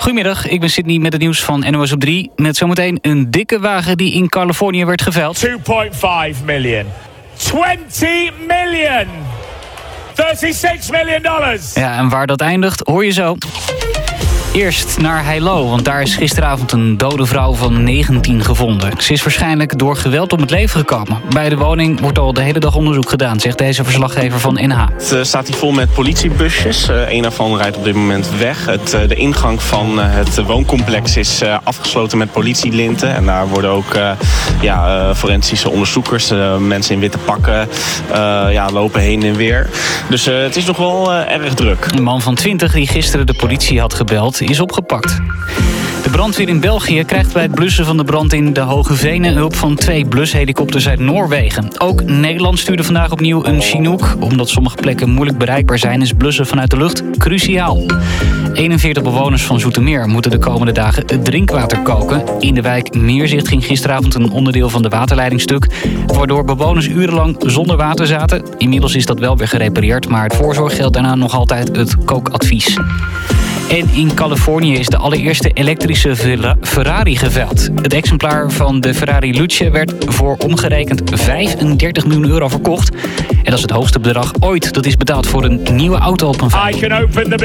Goedemiddag, ik ben Sydney met het nieuws van NOS op 3. Met zometeen een dikke wagen die in Californië werd geveild. 2.5 million. 20 million. $36 million. Ja, en waar dat eindigt, hoor je zo. Eerst naar Heilo, want daar is gisteravond een dode vrouw van 19 gevonden. Ze is waarschijnlijk door geweld om het leven gekomen. Bij de woning wordt al de hele dag onderzoek gedaan, zegt deze verslaggever van NH. Het staat hier vol met politiebusjes. Een daarvan rijdt op dit moment weg. De ingang van het wooncomplex is afgesloten met politielinten. En daar worden ook forensische onderzoekers, mensen in witte pakken, lopen heen en weer. Dus het is nog wel erg druk. Een man van 20 die gisteren de politie had gebeld, is opgepakt. De brandweer in België krijgt bij het blussen van de brand in de Hoge Venen hulp van 2 blushelikopters uit Noorwegen. Ook Nederland stuurde vandaag opnieuw een Chinook. Omdat sommige plekken moeilijk bereikbaar zijn, is blussen vanuit de lucht cruciaal. 41 bewoners van Zoetermeer moeten de komende dagen het drinkwater koken. In de wijk Meerzicht ging gisteravond een onderdeel van de waterleiding stuk, waardoor bewoners urenlang zonder water zaten. Inmiddels is dat wel weer gerepareerd, maar het voorzorg geldt daarna nog altijd het kookadvies. En in Californië is de allereerste elektrische Ferrari geveild. Het exemplaar van de Ferrari Luce werd voor omgerekend $35 miljoen verkocht. En dat is het hoogste bedrag ooit dat is betaald voor een nieuwe auto op een veiling.